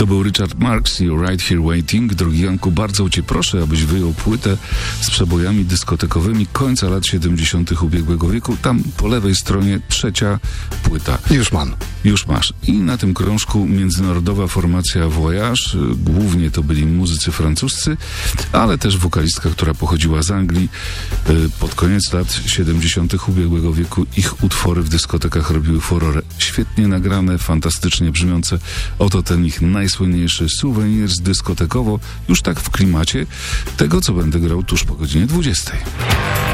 To był Richard Marx i Right Here Waiting. Drogi Janku, bardzo cię proszę, abyś wyjął płytę z przebojami dyskotekowymi końca lat 70. ubiegłego wieku. Tam po lewej stronie trzecia płyta. Już masz. I na tym krążku międzynarodowa formacja Voyage. Głównie to byli muzycy francuscy, ale też wokalistka, która pochodziła z Anglii. Pod koniec lat 70. ubiegłego wieku ich utwory w dyskotekach robiły furorę. Świetnie nagrane, fantastycznie brzmiące. Oto ten ich najsłynniejszy Souvenirs dyskotekowo, już tak w klimacie tego, co będę grał tuż po godzinie 20.